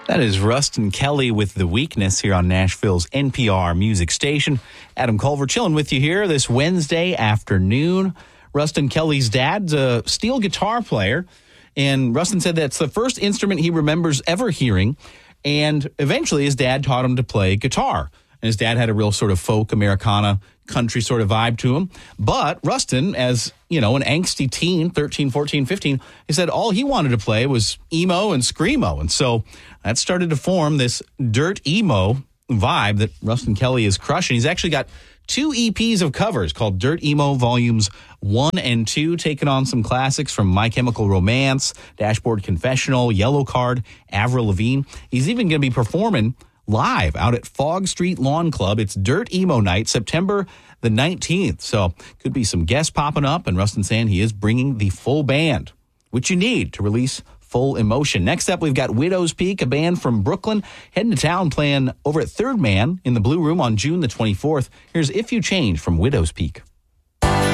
That is Ruston Kelly with The Weakness here on Nashville's NPR music station. Adam Culver chilling with you here this Wednesday afternoon. Ruston Kelly's dad's a steel guitar player, and Ruston said that's the first instrument he remembers ever hearing, and eventually his dad taught him to play guitar. And his dad had a real sort of folk Americana country sort of vibe to him. But Ruston, as you know, an angsty teen, 13, 14, 15, he said all he wanted to play was emo and screamo. And so that started to form this dirt emo vibe that Ruston Kelly is crushing. He's actually got 2 EPs of covers called Dirt Emo Volumes 1 and 2, taking on some classics from My Chemical Romance, Dashboard Confessional, Yellow Card, Avril Lavigne. He's even going to be performing live out at Fog Street Lawn Club. It's Dirt Emo Night, September the 19th. So could be some guests popping up, and Ruston saying he is bringing the full band, which you need to release full emotion. Next up, we've got Widow's Peak, a band from Brooklyn, heading to town playing over at Third Man in the Blue Room on June the 24th. Here's If You Change from Widow's Peak.